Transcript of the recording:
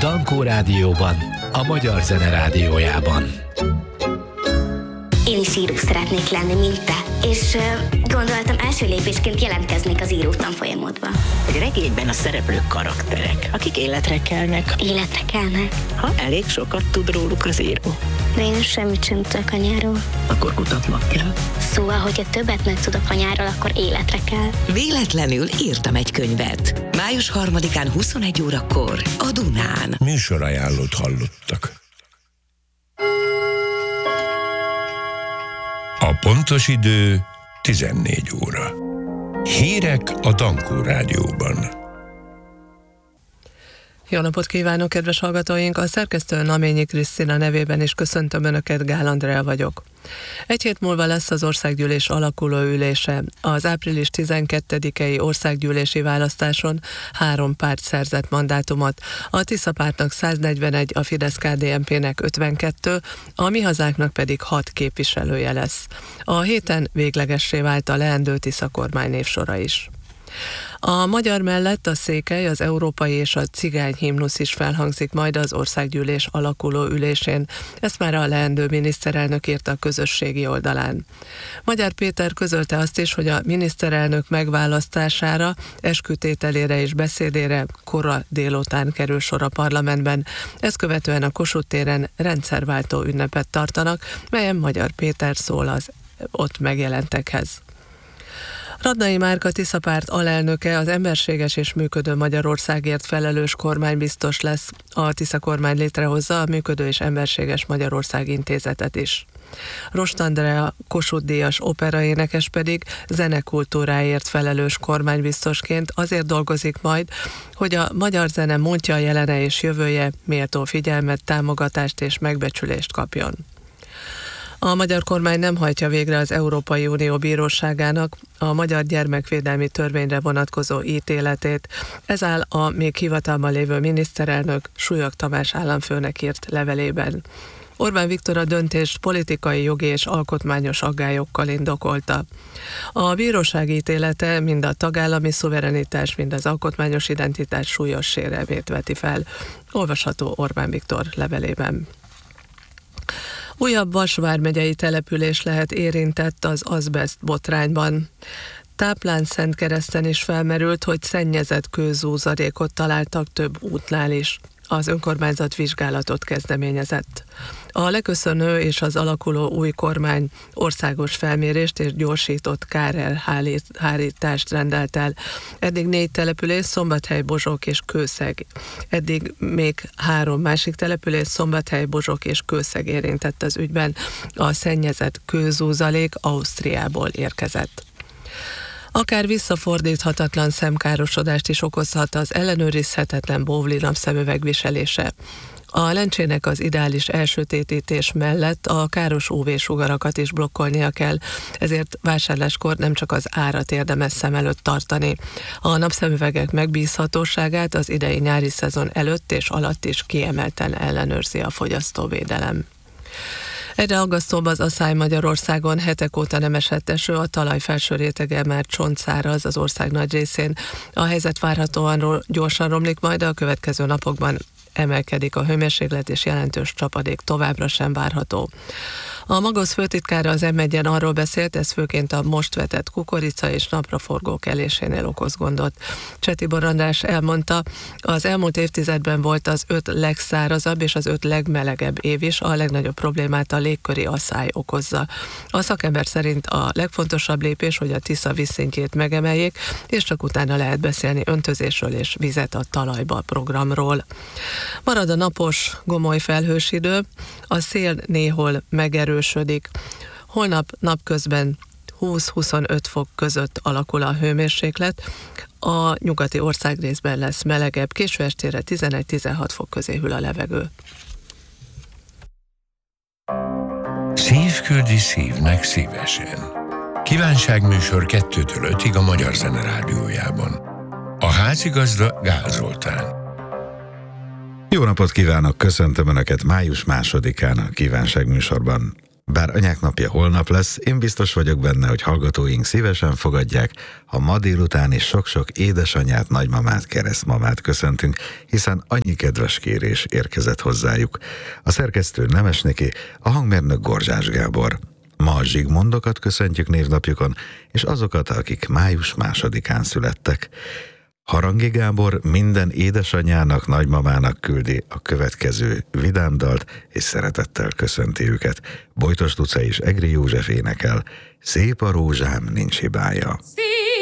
Dankó Rádióban, a Magyar Zene Rádiójában. Én is író szeretnék lenni, mint te. És gondoltam, első lépésként jelentkeznék az írótanfolyamodba. Egy regényben a szereplők karakterek, akik életre kelnek. Életre kelnek? Ha elég sokat tud róluk az író. De én semmit sem tudok anyáról. Akkor kutatnak kell. Szóval, hogyha többet megtudok anyáról, akkor életre kell. Véletlenül írtam egy könyvet. Május 3-án 21 órakor a Dunán. Műsorajánlót hallottak. A pontos idő 14 óra. Hírek a Dankó Rádióban. Jó napot kívánok, kedves hallgatóink! A szerkesztő Naményi Krisztina nevében is köszöntöm Önöket, Gál Andrea vagyok. Egy hét múlva lesz az országgyűlés alakuló ülése. Az április 12-i országgyűlési választáson 3 párt szerzett mandátumot. A Tisza pártnak 141, a Fidesz-KDNP-nek 52, a Mi Hazánknak pedig 6 képviselője lesz. A héten véglegessé vált a leendő Tisza kormány névsora is. A magyar mellett a székely, az európai és a cigány himnusz is felhangzik majd az országgyűlés alakuló ülésén. Ezt már a leendő miniszterelnök írta a közösségi oldalán. Magyar Péter közölte azt is, hogy a miniszterelnök megválasztására, eskütételére és beszédére kora délután kerül sor a parlamentben. Ezt követően a Kossuth téren rendszerváltó ünnepet tartanak, melyen Magyar Péter szól az ott megjelentekhez. Radnai Márka Tisza párt alelnöke, az emberséges és működő Magyarországért felelős kormánybiztos lesz. A Tisza kormány létrehozza a Működő és Emberséges Magyarország Intézetet is. Rost Andrea Kossuth-díjas operaénekes pedig zenekultúráért felelős kormánybiztosként azért dolgozik majd, hogy a magyar zene múltja, jelene és jövője méltó figyelmet, támogatást és megbecsülést kapjon. A magyar kormány nem hajtja végre az Európai Unió Bíróságának a magyar gyermekvédelmi törvényre vonatkozó ítéletét. Ez áll a még hivatalban lévő miniszterelnök Súlyog Tamás államfőnek írt levelében. Orbán Viktor a döntést politikai, jogi és alkotmányos aggályokkal indokolta. A bíróság ítélete mind a tagállami szuverenitás, mind az alkotmányos identitás súlyos sérelmét veti fel. Olvasható Orbán Viktor levelében. Újabb Vas vármegyei település lehet érintett az azbeszt botrányban. Táplán-Szentkereszten is felmerült, hogy szennyezett kőzúzadékot találtak több útnál is. Az önkormányzat vizsgálatot kezdeményezett. A leköszönő és az alakuló új kormány országos felmérést és gyorsított kárelhárítást rendelt el. Eddig 4 település, Szombathely, Bozsok és Kőszeg. Eddig még 3 másik település, Szombathely, Bozsok és Kőszeg érintett az ügyben. A szennyezett kőzúzalék Ausztriából érkezett. Akár visszafordíthatatlan szemkárosodást is okozhat az ellenőrizhetetlen bóvli napszemüveg viselése. A lencsének az ideális elsötétítés mellett a káros UV-sugarakat is blokkolnia kell, ezért vásárláskor nem csak az árat érdemes szem előtt tartani. A napszemüvegek megbízhatóságát az idei nyári szezon előtt és alatt is kiemelten ellenőrzi a fogyasztóvédelem. Egyre aggasztóbb az asszály Magyarországon, hetek óta nem esett eső, a talaj felső rétege már csontszáraz az ország nagy részén. A helyzet várhatóan gyorsan romlik, majd a következő napokban emelkedik a hőmérséklet, és jelentős csapadék továbbra sem várható. A Magosz főtitkára az M1-en arról beszélt, ez főként a most vetett kukorica és napraforgó kelésénél okoz gondot. Cseh Tibor András elmondta, az elmúlt évtizedben volt az 5 legszárazabb és az 5 legmelegebb év is, a legnagyobb problémát a légköri asszály okozza. A szakember szerint a legfontosabb lépés, hogy a Tisza vízszintjét megemeljék, és csak utána lehet beszélni öntözésről és vizet a talajba programról. Marad a napos, gomoly felhős idő, a szél néhol megerősödik. Holnap napközben 20-25 fok között alakul a hőmérséklet, a nyugati országrészben lesz melegebb, késő estére 11-16 fok közé hűl a levegő. Szív küldi szívnek szívesen. Kívánságműsor 2-től 5-ig a Magyar Zene Rádiójában. A házigazda Gál Zoltán. Jó napot kívánok, köszöntöm Önöket május 2-án a kívánságműsorban. Bár anyák napja holnap lesz, én biztos vagyok benne, hogy hallgatóink szívesen fogadják, ha ma délután is sok-sok édesanyát, nagymamát, keresztmamát köszöntünk, hiszen annyi kedves kérés érkezett hozzájuk. A szerkesztő Nemes Niki, a hangmérnök Gorzsás Gábor. Ma a Zsigmondokat köszöntjük névnapjukon, és azokat, akik május 2-án születtek. Harangi Gábor minden édesanyának, nagymamának küldi a következő vidámdalt, és szeretettel köszönti őket. Bojtos Luca és Egri József énekel, Szép a rózsám, nincs hibája.